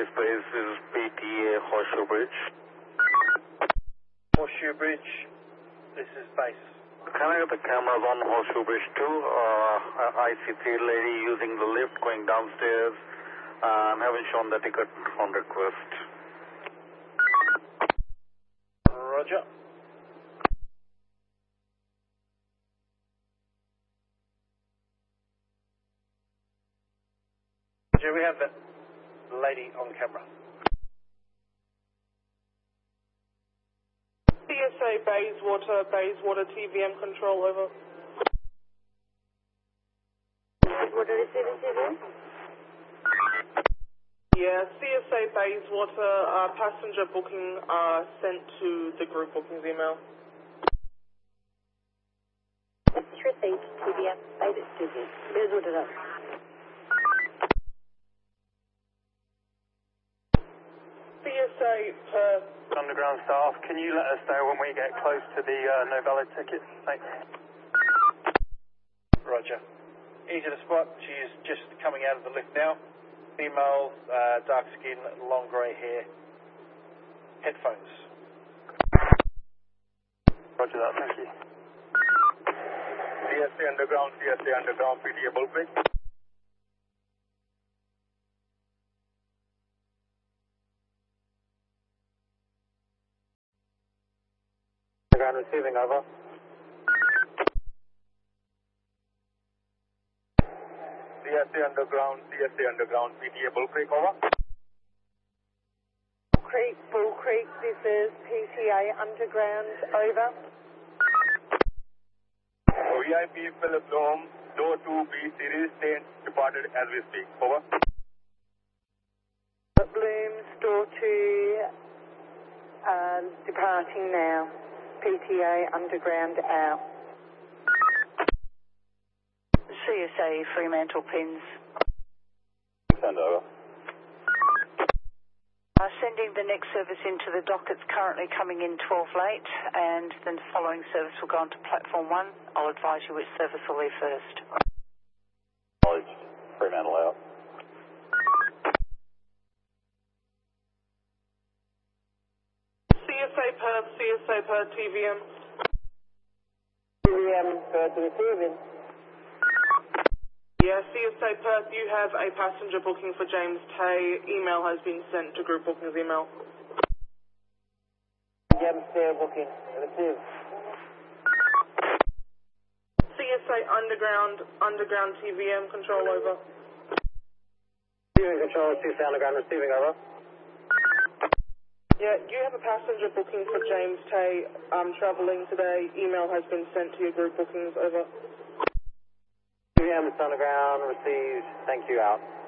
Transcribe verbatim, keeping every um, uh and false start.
Base Base is P T A Horseshoe Bridge. Horseshoe Bridge, this is base. Can I get the cameras on Horseshoe Bridge too? Uh, I see three lady using the lift going downstairs and haven't shown the ticket on request. Roger. Roger, we have that lady on camera. C S A Bayswater, Bayswater T V M control, over. Bayswater receiving T V M? Yeah, C S A Bayswater, uh, passenger booking uh, sent to the group bookings email. Message received, T V M, Bayswater, Bayswater. C S A Perth. Underground staff, can you let us know when we get close to the uh, no valid tickets? Thanks. Roger. Easy to spot. She is just coming out of the lift now. Female, uh, dark skin, long grey hair. Headphones. Roger that, thank you. C S A Underground, C S A Underground, P T A Bullbridge. Underground receiving, over. C S A Underground, C S A Underground, P T A Bull Creek, over. Creek, Bull Creek, this is P T A Underground, over. V I P Philip Dome, door two B series, train departed as we speak, over. Blooms, door two, uh, departing now. P T A Underground out. C S A Fremantle Pins. Send over. Uh, sending the next service into the dock. It's currently coming in twelve late, and then the following service will go on to platform one. I'll advise you which service will leave first. Knowledge, Fremantle out. C S A Perth, C S A Perth T V M. T V M, Perth receiving. Yeah, C S A Perth, you have a passenger booking for James Tay. Email has been sent to group bookings email. James Tay booking, received. C S A Underground, Underground T V M control, over. Receiving control, C S A Underground receiving, over. Yeah, you have a passenger booking for James Tay um, travelling today. Email has been sent to your group bookings, over. T V M Underground received, thank you, out.